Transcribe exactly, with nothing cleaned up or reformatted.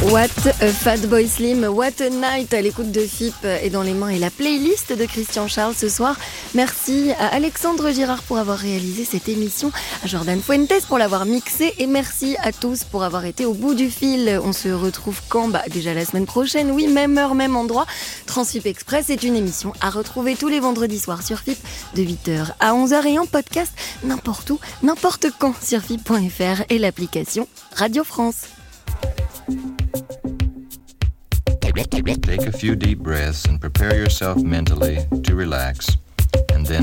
What a Fatboy Slim, What a Night à l'écoute de F I P et dans les mains et la playlist de Christian Charles ce soir. Merci à Alexandre Girard pour avoir réalisé cette émission, à Jordan Fuentes pour l'avoir mixée et merci à tous pour avoir été au bout du fil. On se retrouve quand ? Bah déjà la semaine prochaine, oui, même heure, même endroit. Transfip Express est une émission à retrouver tous les vendredis soirs sur F I P de huit heures à onze heures et en podcast n'importe où, n'importe quand sur F I P point F R et l'application Radio France. Take a few deep breaths and prepare yourself mentally to relax.